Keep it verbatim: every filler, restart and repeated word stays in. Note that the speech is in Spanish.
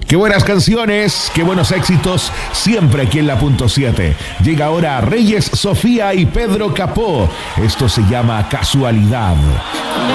Qué buenas canciones, qué buenos éxitos, siempre aquí en la punto siete. Llega ahora Reyes Sofía y Pedro Capó. Esto se llama Casualidad.